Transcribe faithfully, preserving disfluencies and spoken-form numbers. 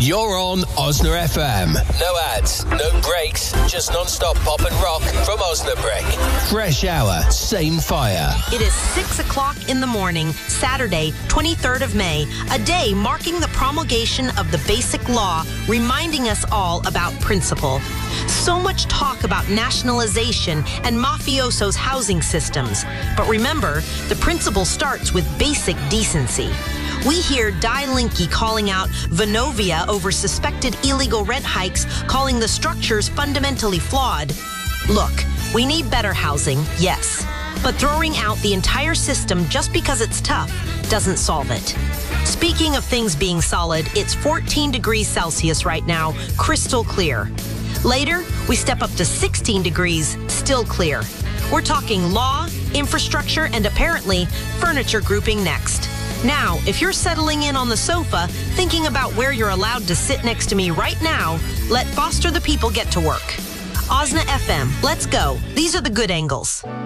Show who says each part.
Speaker 1: You're on Osna F M. No ads, no breaks, just non-stop pop and rock from Osnabrück. Fresh hour, same fire.
Speaker 2: It is six o'clock in the morning, Saturday, twenty-third of May, a day marking the promulgation of the Basic Law, reminding us all about principle. So much talk about nationalization and mafiosos' housing systems. But remember, the principle starts with basic decency. We hear Die Linke calling out Vonovia over suspected illegal rent hikes, calling the structures fundamentally flawed. Look, we need better housing, yes. But throwing out the entire system just because it's tough doesn't solve it. Speaking of things being solid, it's fourteen degrees Celsius right now, crystal clear. Later, we step up to sixteen degrees, still clear. We're talking law, infrastructure, and apparently furniture grouping next. Now, if you're settling in on the sofa, thinking about where you're allowed to sit next to me right now, let Foster the People get to work. Osna F M, let's go. These are the good angles.